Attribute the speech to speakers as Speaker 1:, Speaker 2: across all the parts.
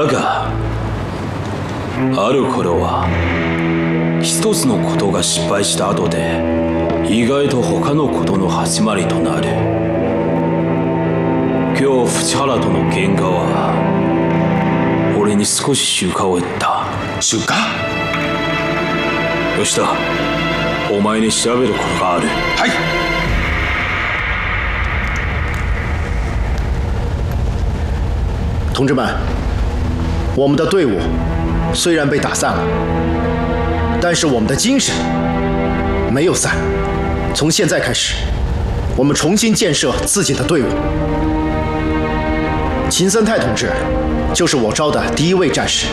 Speaker 1: だがある頃は一つのことが失敗した後で意外と他のことの始まりとなる。今日淵原との喧嘩は俺に少し収穫を得た。
Speaker 2: 収穫？
Speaker 1: 吉田、お前に調べることがある。
Speaker 2: はい。
Speaker 3: 同志们，我们的队伍虽然被打散了，但是我们的精神没有散。从现在开始，我们重新建设自己的队伍。秦森泰同志就是我招的第一位战士。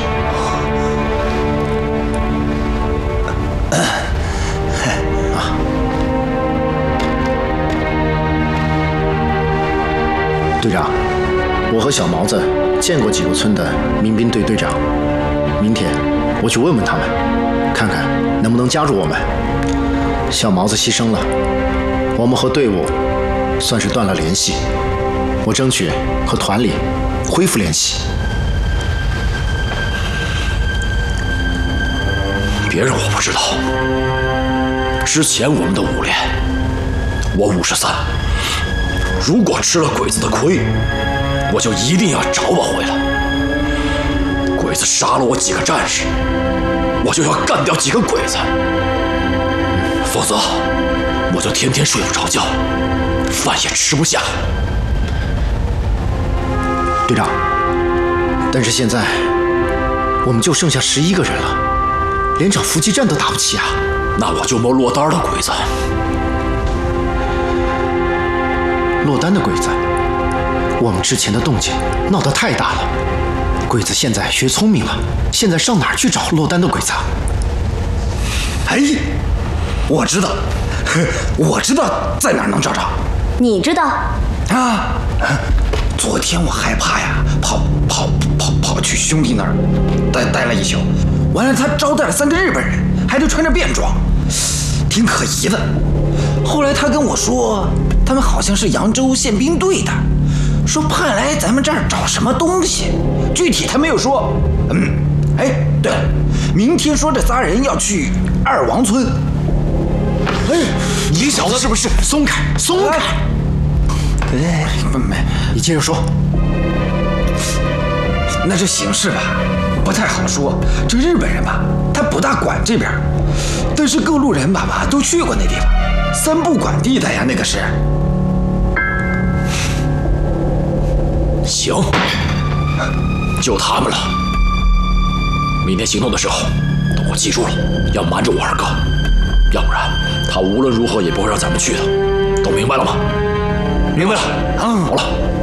Speaker 3: 队长，我和小毛子见过几个村的民兵队队长，明天我去问问他们，看看能不能加入我们。小毛子牺牲了，我们和队伍算是断了联系，我争取和团里恢复联系。
Speaker 2: 别让我不知道，之前我们的5连，我53，如果吃了鬼子的亏，我就一定要找我回来。鬼子杀了我几个战士，我就要干掉几个鬼子，否则我就天天睡不着觉，饭也吃不下。
Speaker 3: 队长，但是现在我们就剩下11个人了，连场伏击战都打不起啊！
Speaker 2: 那我就摸落单的鬼子。
Speaker 3: 落单的鬼子，我们之前的动静闹得太大了，鬼子现在学聪明了，现在上哪儿去找落单的鬼子啊？
Speaker 4: 哎，我知道，我知道在哪儿能找着。
Speaker 5: 你知道？
Speaker 4: 啊，昨天我害怕呀，跑去兄弟那儿待了一宿，完了他招待了3个日本人，还都穿着便装，挺可疑的。后来他跟我说，他们好像是扬州宪兵队的，说派来咱们这儿找什么东西，具体他没有说。哎，对了，明天说这仨人要去二王村。哎，
Speaker 3: 你小子是不是？松开，松开！
Speaker 4: 哎，没，
Speaker 3: 你接着说。
Speaker 4: 那这形势吧，不太好说。这日本人吧，他不大管这边，但是各路人马都去过那地方，3不管地带呀，那个是。
Speaker 2: 行，就他们了。明天行动的时候，等我记住了，要瞒着我2个，要不然他无论如何也不会让咱们去的，都明白了吗？
Speaker 4: 明白了。
Speaker 2: 好了。